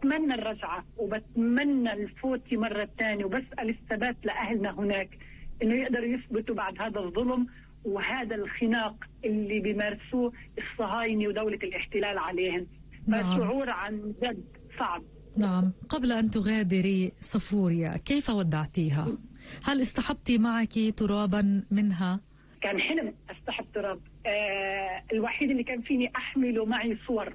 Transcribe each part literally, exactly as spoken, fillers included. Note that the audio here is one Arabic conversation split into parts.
بتمنى الرجعة وبتمنى الفوت مرة ثانية، وبسأل الثبات لأهلنا هناك إنه يقدروا يثبتوا بعد هذا الظلم وهذا الخناق اللي بيمارسوه الصهاينة ودولة الاحتلال عليهم. نعم. فشعور عن جد صعب. نعم. قبل أن تغادري صفوريا كيف ودعتيها؟ هل اصطحبتي معك ترابا منها؟ كان حلم أصطحب تراب. آه الوحيد اللي كان فيني أحمله معي صور،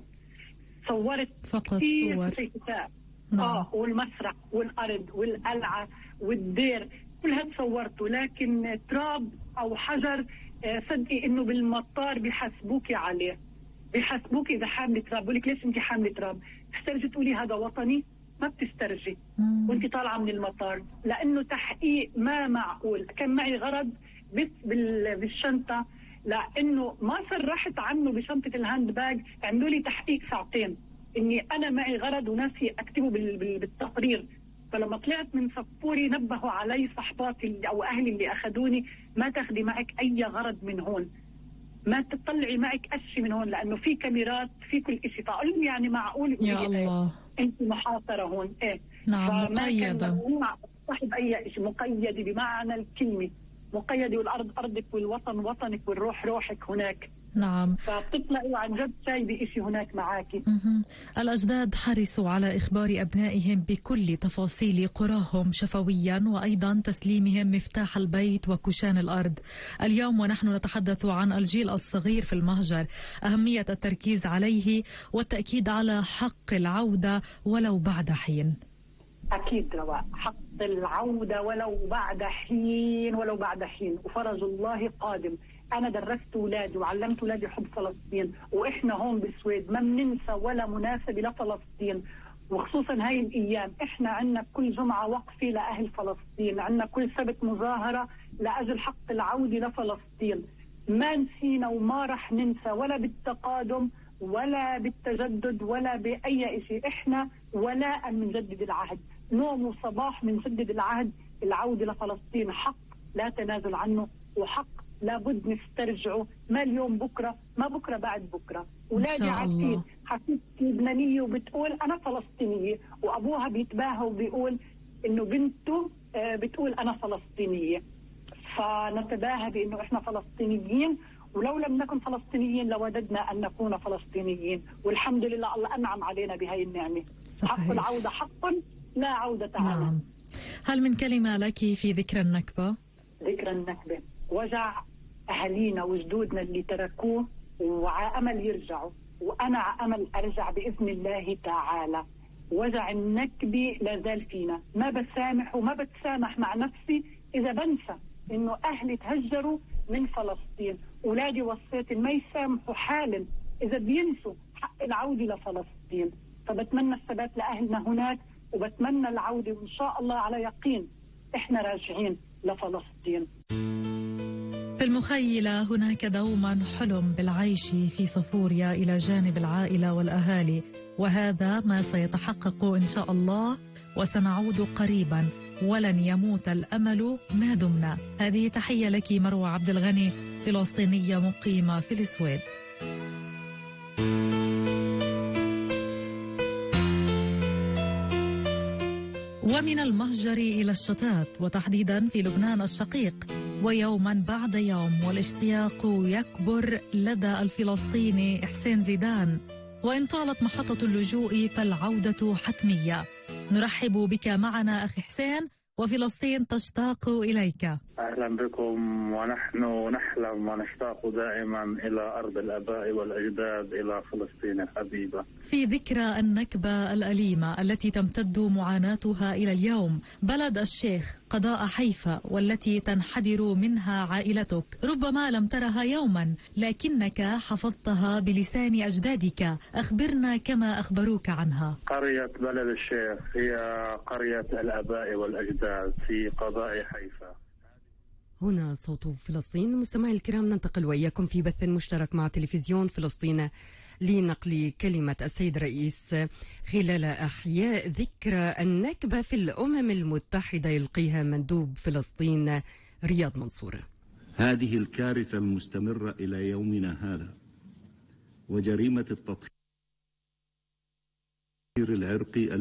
صورت فقط كثير صور. نعم. آه والمسرح والأرض والقلعة والدير كلها تصورته، لكن تراب أو حجر آه صدقي إنه بالمطار بيحاسبوكي عليه، بيحاسبوكي إذا حاملة تراب. بقول لك ليش أنت حاملة تراب؟ تسترجي تقولي هذا وطني؟ ما بتسترجي وأنت طالعة من المطار، لأنه تحقيق ما معقول. كان معي غرض بس بالشنطة، لأنه ما صرحت عنه بشنطة الهاند باج، عملوا لي تحقيق ساعتين إني أنا معي غرض وناسي أكتبه بالتقرير. فلما طلعت من صفوري نبهوا علي صحباتي اللي أو أهلي اللي أخذوني، ما تاخدي معك أي غرض من هون، ما تطلعي معك أشي من هون، لأنه في كاميرات في كل إشي. فقلت يعني معقول يا الله أنت محاصرة هون؟ إيه نعم. فما مقيدة. كان ممنوع صاحب أي إشي، مقيدة بمعنى الكلمة، مقيدة، والأرض أرضك والوطن وطنك والروح روحك هناك. نعم. فبتطلعي عن جد سايبة إشي هناك معاكي. الأجداد حرصوا على إخبار أبنائهم بكل تفاصيل قراهم شفويا، وأيضا تسليمهم مفتاح البيت وكشان الأرض. اليوم ونحن نتحدث عن الجيل الصغير في المهجر، أهمية التركيز عليه والتأكيد على حق العودة ولو بعد حين. أكيد رواء، حق العودة ولو بعد حين، ولو بعد حين، وفرج الله قادم. أنا درست أولادي وعلمت أولادي حب فلسطين، وإحنا هون بالسويد ما بننسى ولا مناسبة لفلسطين، وخصوصا هاي الأيام إحنا عنا كل جمعة وقفة لأهل فلسطين، عنا كل سبت مظاهرة لأجل حق العودة لفلسطين. ما نسينا وما رح ننسى، ولا بالتقادم ولا بالتجدد ولا بأي شيء. إحنا ولاء بنجدد العهد، نوم وصباح بنجدد العهد. العودة لفلسطين حق لا تنازل عنه، وحق لابد نسترجعه، ما اليوم بكرة، ما بكرة بعد بكرة. أولادي عارفين، حفيدتي لبنانية وبتقول أنا فلسطينية، وأبوها بيتباهى وبيقول إنه بنته بتقول أنا فلسطينية. فنتباهى بإنه إحنا فلسطينيين، ولو لم نكن فلسطينيين لوددنا أن نكون فلسطينيين، والحمد لله الله أنعم علينا بهاي النعمة. صحيح. حق العودة حق لا عودة عنه. نعم. هل من كلمة لك في ذكرى النكبة؟ ذكرى النكبة وجع أهالينا وجدودنا اللي تركوه، وعأمل يرجعوا، وأنا عأمل أرجع بإذن الله تعالى. وجع النكبة لازال فينا، ما بسامح وما بتسامح مع نفسي إذا بنسى إنه أهلي تهجروا من فلسطين. أولادي وصيت ما يسامحوا حالا إذا بينسوا حق العودة لفلسطين. فبتمنى الثبات لأهلنا هناك، وبتمنى العودة، وإن شاء الله على يقين إحنا راجعين لفلسطين. في المخيلة هناك دوما حلم بالعيش في صفوريا إلى جانب العائلة والأهالي، وهذا ما سيتحقق إن شاء الله، وسنعود قريبا، ولن يموت الأمل ما دمنا. هذه تحية لك مروة عبد الغني، فلسطينية مقيمة في السويد. ومن المهجر إلى الشتات، وتحديدا في لبنان الشقيق، ويوما بعد يوم والاشتياق يكبر لدى الفلسطيني حسين زيدان، وإن طالت محطة اللجوء فالعودة حتمية. نرحب بك معنا أخي حسين، وفلسطين تشتاق إليك. أهلا بكم، ونحن نحلم ونشتاق دائما إلى أرض الآباء والأجداد، إلى فلسطين الحبيبة. في ذكرى النكبة الأليمة التي تمتد معاناتها إلى اليوم، بلد الشيخ قضاء حيفا والتي تنحدر منها عائلتك، ربما لم ترها يوما لكنك حفظتها بلسان أجدادك. أخبرنا كما أخبروك عنها. قرية بلد الشيخ هي قرية الآباء والأجداد في قضاء حيفا. هنا صوت فلسطين. مستمعي الكرام، ننتقل وإياكم في بث مشترك مع تلفزيون فلسطين لنقل كلمة السيد الرئيس خلال أحياء ذكرى النكبة في الأمم المتحدة، يلقيها مندوب فلسطين رياض منصور. هذه الكارثة المستمرة إلى يومنا هذا، وجريمة التطهير العرقي